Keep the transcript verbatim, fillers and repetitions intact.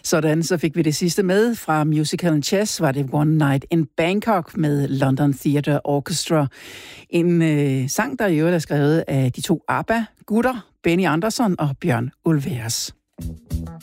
Sådan, så fik vi det sidste med. Fra Musical Chess var det One Night in Bangkok med London Theatre Orchestra. En øh, sang, der i øvrigt er skrevet af de to ABBA-gutter, Benny Andersson og Bjørn Ulvaeus.